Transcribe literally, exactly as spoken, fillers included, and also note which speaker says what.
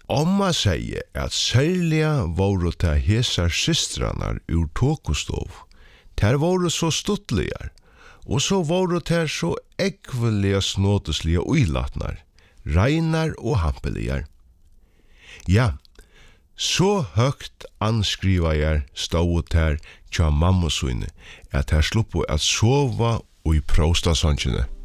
Speaker 1: Omma sier at særliga voru ta hesar systranar ur tokostov. Ter voru så stuttligar, og så voru ter så ekveliga snåtusliga uilatnar, reinar og hampeligar. Ja, så høgt anskriva jeg stod ter tja mammusune, at her sluppu at sova og i prostasannsjene.